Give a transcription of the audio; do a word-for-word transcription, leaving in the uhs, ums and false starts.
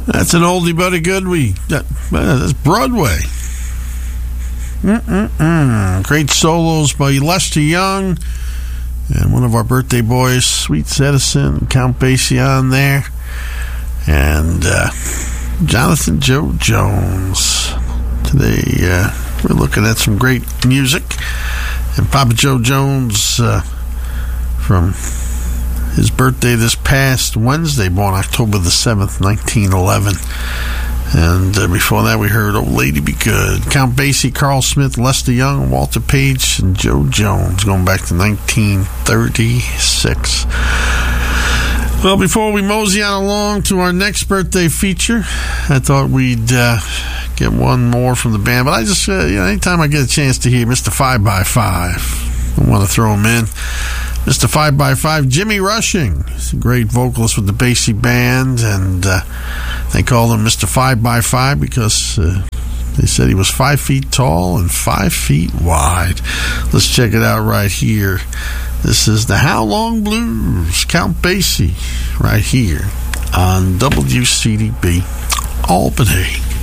That's an oldie but a good we. That, that's Broadway. Mm-mm-mm. Great solos by Lester Young and one of our birthday boys, Sweet Edison, Count Basie on there, and uh, Jonathan Joe Jones. Today uh, we're looking at some great music, and Papa Joe Jones uh, from his birthday this past Wednesday, born October the seventh, nineteen eleven. And uh, before that, we heard Old Lady Be Good, Count Basie, Carl Smith, Lester Young, Walter Page, and Joe Jones, going back to nineteen thirty-six. Well, before we mosey on along to our next birthday feature, I thought we'd uh, get one more from the band. But I just, uh, you know, anytime I get a chance to hear Mister five by five, I want to throw him in. Mister five by five, Jimmy Rushing. He's a great vocalist with the Basie Band, and uh, they called him Mister five by five because uh, they said he was five feet tall and five feet wide. Let's check it out right here. This is the How Long Blues, Count Basie, right here on W C D B Albany.